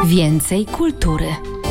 Więcej kultury.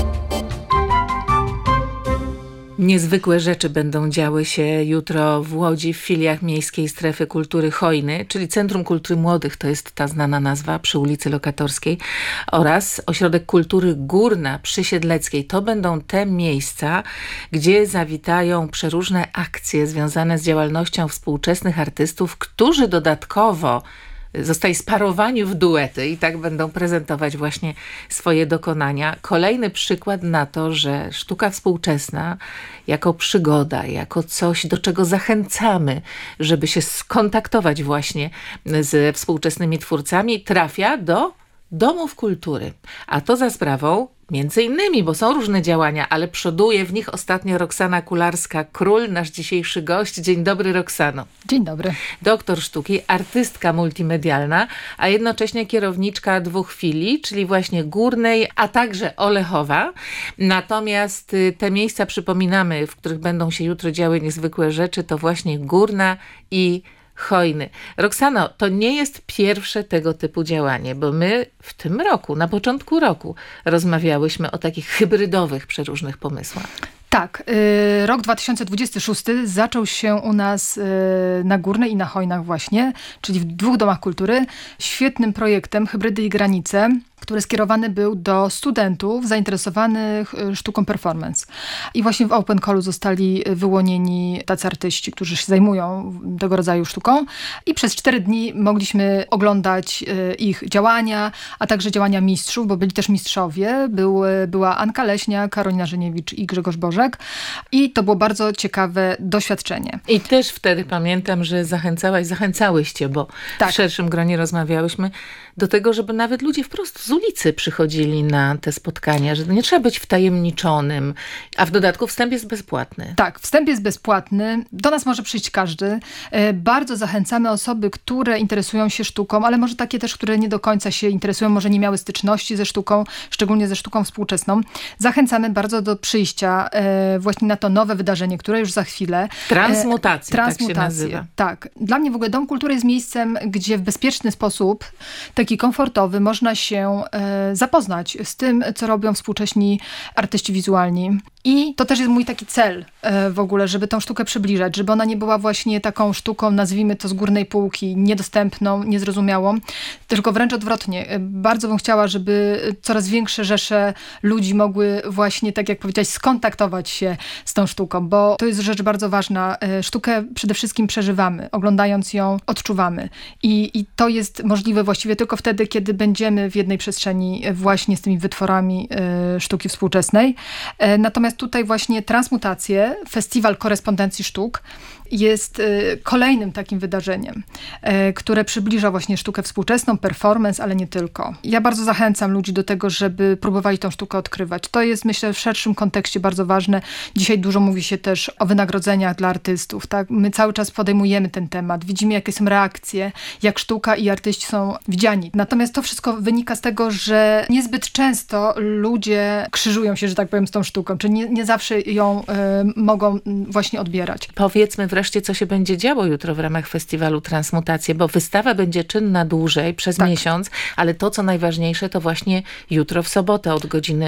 Niezwykłe rzeczy będą działy się jutro w Łodzi w filiach Miejskiej Strefy Kultury Chojny, czyli Centrum Kultury Młodych, to jest ta znana nazwa, przy ulicy Lokatorskiej, oraz Ośrodek Kultury Górna przy Siedleckiej. To będą te miejsca, gdzie zawitają przeróżne akcje związane z działalnością współczesnych artystów, którzy dodatkowo zostali sparowani w duety i tak będą prezentować właśnie swoje dokonania. Kolejny przykład na to, że sztuka współczesna jako przygoda, jako coś, do czego zachęcamy, żeby się skontaktować właśnie ze współczesnymi twórcami, trafia do domów kultury. A to za sprawą między innymi, bo są różne działania, ale przoduje w nich ostatnio Roxana Kularska-Król, nasz dzisiejszy gość. Dzień dobry, Roxano. Dzień dobry. Doktor sztuki, artystka multimedialna, a jednocześnie kierowniczka 2 filii, czyli właśnie Górnej, a także Olechowa. Natomiast te miejsca, przypominamy, w których będą się jutro działy niezwykłe rzeczy, to właśnie Górna i Chojny. Roxano, to nie jest pierwsze tego typu działanie, bo my w tym roku, na początku roku rozmawiałyśmy o takich hybrydowych przeróżnych pomysłach. Tak, rok 2026 zaczął się u nas na Górnej i na Chojnach właśnie, czyli w 2 domach kultury, świetnym projektem Hybrydy i Granice, który skierowany był do studentów zainteresowanych sztuką performance. I właśnie w Open Callu zostali wyłonieni tacy artyści, którzy się zajmują tego rodzaju sztuką. I przez 4 dni mogliśmy oglądać ich działania, a także działania mistrzów, bo byli też mistrzowie. Była Anka Leśnia, Karolina Żeniewicz i Grzegorz Bożek. I to było bardzo ciekawe doświadczenie. I też wtedy pamiętam, że zachęcałyście, bo tak, w szerszym gronie rozmawiałyśmy, do tego, żeby nawet ludzie wprost z ulicy przychodzili na te spotkania, że nie trzeba być wtajemniczonym, a w dodatku wstęp jest bezpłatny. Tak, wstęp jest bezpłatny. Do nas może przyjść każdy. Bardzo zachęcamy osoby, które interesują się sztuką, ale może takie też, które nie do końca się interesują, może nie miały styczności ze sztuką, szczególnie ze sztuką współczesną. Zachęcamy bardzo do przyjścia właśnie na to nowe wydarzenie, które już za chwilę. Transmutacja, tak się nazywa. Tak. Dla mnie w ogóle Dom Kultury jest miejscem, gdzie w bezpieczny sposób, taki komfortowy, można się zapoznać z tym, co robią współcześni artyści wizualni. I to też jest mój taki cel w ogóle, żeby tą sztukę przybliżać, żeby ona nie była właśnie taką sztuką, nazwijmy to z górnej półki, niedostępną, niezrozumiałą, tylko wręcz odwrotnie. Bardzo bym chciała, żeby coraz większe rzesze ludzi mogły właśnie, tak jak powiedziałaś, skontaktować się z tą sztuką, bo to jest rzecz bardzo ważna. Sztukę przede wszystkim przeżywamy, oglądając ją, odczuwamy. I to jest możliwe właściwie tylko wtedy, kiedy będziemy w jednej przestrzeni właśnie z tymi wytworami sztuki współczesnej. Natomiast tutaj właśnie Transmutacje, Festiwal Korespondencji Sztuk, jest kolejnym takim wydarzeniem, które przybliża właśnie sztukę współczesną, performance, ale nie tylko. Ja bardzo zachęcam ludzi do tego, żeby próbowali tą sztukę odkrywać. To jest, myślę, w szerszym kontekście bardzo ważne. Dzisiaj dużo mówi się też o wynagrodzeniach dla artystów. Tak? My cały czas podejmujemy ten temat. Widzimy, jakie są reakcje, jak sztuka i artyści są widziani. Natomiast to wszystko wynika z tego, że niezbyt często ludzie krzyżują się, że tak powiem, z tą sztuką, czy nie zawsze ją mogą właśnie odbierać. Powiedzmy wreszcie, co się będzie działo jutro w ramach festiwalu Transmutacje, bo wystawa będzie czynna dłużej, przez miesiąc, ale to, co najważniejsze, to właśnie jutro w sobotę od godziny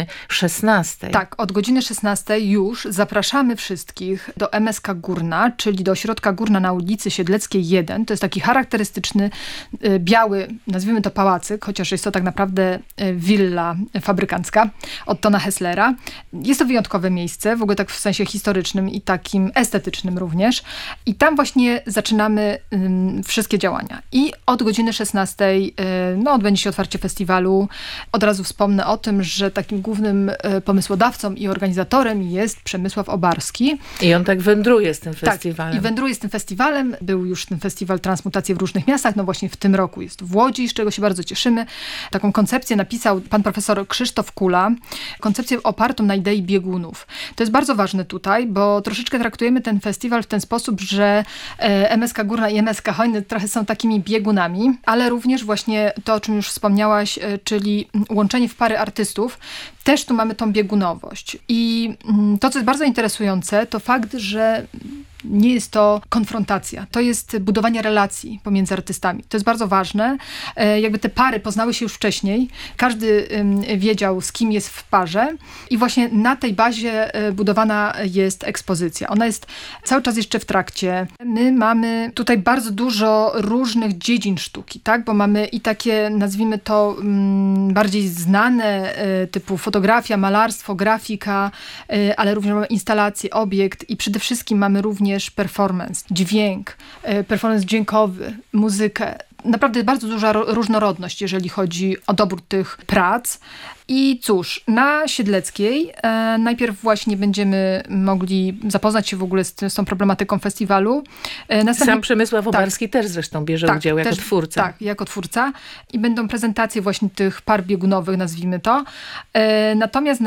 16. Tak, od godziny 16 już zapraszamy wszystkich do MSK Górna, czyli do ośrodka Górna na ulicy Siedleckiej 1. To jest taki charakterystyczny, biały, nazwijmy to pałacyk, chociaż jest to tak naprawdę willa fabrykancka Ottona Hesslera. Jest to wyjątkowe miejsce, w ogóle tak w sensie historycznym i takim estetycznym również. I tam właśnie zaczynamy wszystkie działania. I od godziny 16 odbędzie się otwarcie festiwalu. Od razu wspomnę o tym, że takim głównym pomysłodawcą i organizatorem jest Przemysław Obarski. I on tak wędruje z tym festiwalem. Tak, i wędruje z tym festiwalem. Był już ten festiwal Transmutacje w różnych miastach. No właśnie w tym roku jest w Łodzi, z czego się bardzo cieszymy. Taką koncepcję napisał pan profesor Krzysztof Kula. Koncepcję opartą na idei biegunów. To jest bardzo ważne tutaj, bo troszeczkę traktujemy ten festiwal w ten sposób, że MSK Górna i MSK Chojny trochę są takimi biegunami, ale również właśnie to, o czym już wspomniałaś, czyli łączenie w pary artystów, też tu mamy tą biegunowość. I to, co jest bardzo interesujące, to fakt, że Nie jest to konfrontacja. To jest budowanie relacji pomiędzy artystami. To jest bardzo ważne. Jakby te pary poznały się już wcześniej. Każdy wiedział, z kim jest w parze i właśnie na tej bazie budowana jest ekspozycja. Ona jest cały czas jeszcze w trakcie. My mamy tutaj bardzo dużo różnych dziedzin sztuki, tak? Bo mamy i takie, nazwijmy to, bardziej znane, typu fotografia, malarstwo, grafika, ale również mamy instalację, obiekt i przede wszystkim mamy również performance, dźwięk, performance dźwiękowy, muzykę. Naprawdę bardzo duża różnorodność, jeżeli chodzi o dobór tych prac. I cóż, na Siedleckiej najpierw właśnie będziemy mogli zapoznać się w ogóle z tą problematyką festiwalu. Sam Przemysław Obarski też zresztą bierze udział jako twórca. Tak, jako twórca. I będą prezentacje właśnie tych par biegunowych, nazwijmy to. Natomiast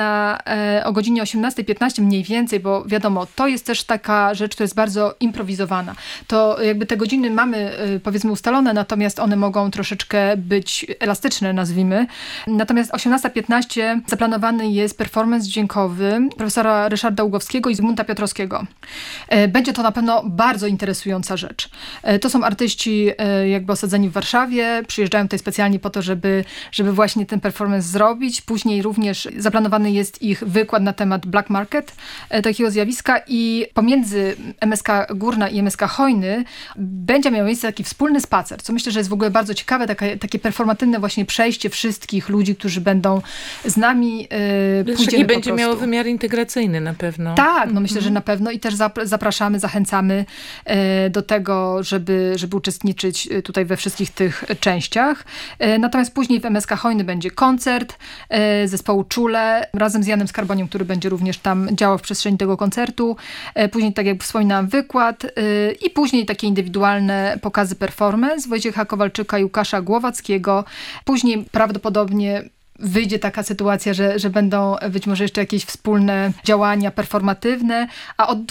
o godzinie 18:15 mniej więcej, bo wiadomo, to jest też taka rzecz, która jest bardzo improwizowana. To jakby te godziny mamy, powiedzmy, ustalone, natomiast one mogą troszeczkę być elastyczne, nazwijmy. Natomiast 18:15 zaplanowany jest performance dźwiękowy profesora Ryszarda Ługowskiego i Zygmunta Piotrowskiego. Będzie to na pewno bardzo interesująca rzecz. To są artyści jakby osadzeni w Warszawie, przyjeżdżają tutaj specjalnie po to, żeby właśnie ten performance zrobić. Później również zaplanowany jest ich wykład na temat black market, takiego zjawiska i pomiędzy MSK Górna i MSK Hojny będzie miał miejsce taki wspólny spacer, co myślę, że jest w ogóle bardzo ciekawe, takie performatywne właśnie przejście wszystkich ludzi, którzy będą z nami pójdziemy i będzie miało wymiar integracyjny na pewno. Tak, no myślę, że na pewno i też zapraszamy, zachęcamy do tego, żeby uczestniczyć tutaj we wszystkich tych częściach. Natomiast później w MSK Hojny będzie koncert zespołu Czule razem z Janem Skarboniem, który będzie również tam działał w przestrzeni tego koncertu. Później, tak jak wspominałam, wykład i później takie indywidualne pokazy performance Wojciecha Kowalczyka i Łukasza Głowackiego. Później prawdopodobnie wyjdzie taka sytuacja, że będą być może jeszcze jakieś wspólne działania performatywne, a od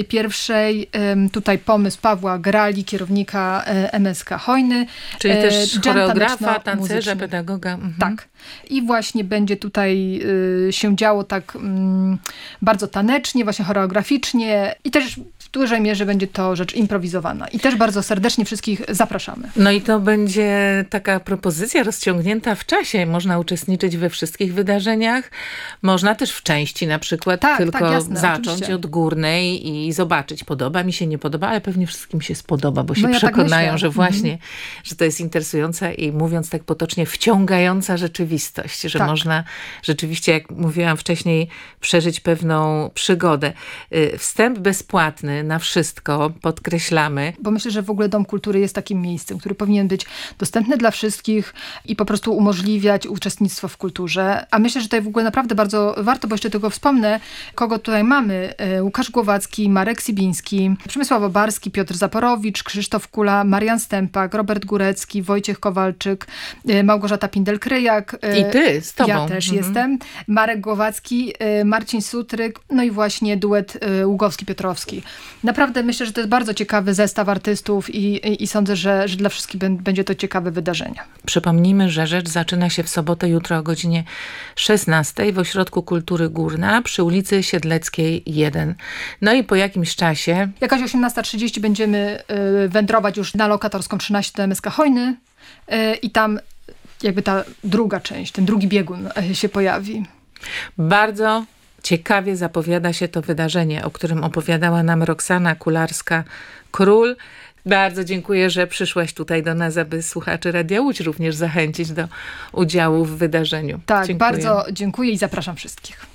21:00 tutaj pomysł Pawła Grali, kierownika MSK Hojny. Czyli też choreografa, tancerza, pedagoga. Mhm. Tak. I właśnie będzie tutaj się działo tak bardzo tanecznie, właśnie choreograficznie i też w dużej mierze będzie to rzecz improwizowana. I też bardzo serdecznie wszystkich zapraszamy. No i to będzie taka propozycja rozciągnięta w czasie. Można uczestniczyć we wszystkich wydarzeniach. Można też w części na przykład tylko jasne, zacząć oczywiście. od górnej i zobaczyć, podoba mi się, nie podoba, ale pewnie wszystkim się spodoba, bo się ja przekonają, tak że właśnie, że to jest interesująca i mówiąc tak potocznie, wciągająca rzeczywistość, że można rzeczywiście, jak mówiłam wcześniej, przeżyć pewną przygodę. Wstęp bezpłatny na wszystko, podkreślamy. Bo myślę, że w ogóle Dom Kultury jest takim miejscem, który powinien być dostępny dla wszystkich i po prostu umożliwiać uczestnictwo w kulturze. A myślę, że tutaj w ogóle naprawdę bardzo warto, bo jeszcze tylko wspomnę, kogo tutaj mamy. Łukasz Głowacki, Marek Sibiński, Przemysław Obarski, Piotr Zaporowicz, Krzysztof Kula, Marian Stępak, Robert Górecki, Wojciech Kowalczyk, Małgorzata Pindel-Kryjak. I ty z tobą. Ja też jestem. Marek Głowacki, Marcin Sutryk, no i właśnie duet Ługowski-Piotrowski. Naprawdę myślę, że to jest bardzo ciekawy zestaw artystów i sądzę, że dla wszystkich będzie to ciekawe wydarzenie. Przypomnijmy, że rzecz zaczyna się w sobotę, jutro o godzinie 16:00 w Ośrodku Kultury Górna przy ulicy Siedleckiej 1. No i po jakimś czasie... Jakaś 18:30 będziemy wędrować już na Lokatorską 13 do MSK Hojny i tam jakby ta druga część, ten drugi biegun się pojawi. Bardzo ciekawie zapowiada się to wydarzenie, o którym opowiadała nam Roxana Kularska-Król. Bardzo dziękuję, że przyszłaś tutaj do nas, aby słuchaczy Radia Łódź również zachęcić do udziału w wydarzeniu. Tak, dziękuję. bardzo dziękuję i zapraszam wszystkich.